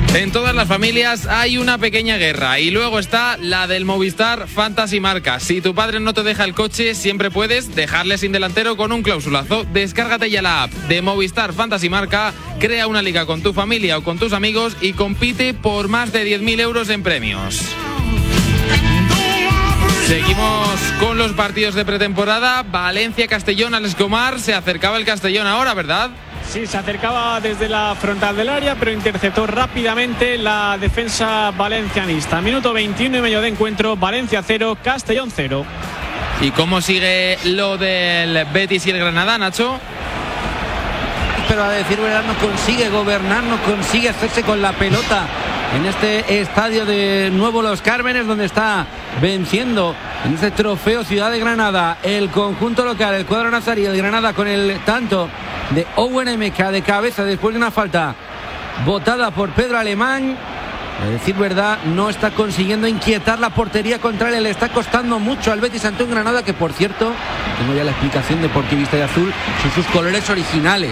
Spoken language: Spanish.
En todas las familias hay una pequeña guerra y luego está la del Movistar Fantasy Marca. Si tu padre no te deja el coche, siempre puedes dejarle sin delantero con un clausulazo. Descárgate ya la app de Movistar Fantasy Marca, crea una liga con tu familia o con tus amigos y compite por más de 10.000 euros en premios. Seguimos con los partidos de pretemporada. Valencia-Castellón, Alex Comar. Se acercaba el Castellón ahora, ¿verdad? Sí, se acercaba desde la frontal del área, pero interceptó rápidamente la defensa valencianista. Minuto 21 y medio de encuentro, Valencia 0, Castellón 0. ¿Y cómo sigue lo del Betis y el Granada, Nacho? Pero a decir verdad no consigue gobernar, no consigue hacerse con la pelota en este estadio de Nuevo Los Cármenes, donde está venciendo en este trofeo Ciudad de Granada el conjunto local, el cuadro nazarí de Granada, con el tanto de Owen Emeka de cabeza después de una falta botada por Pedro Alemán. A decir verdad, no está consiguiendo inquietar la portería contraria. Le está costando mucho al Betis ante un Granada que, por cierto, tengo ya la explicación deportivista de azul, son sus colores originales.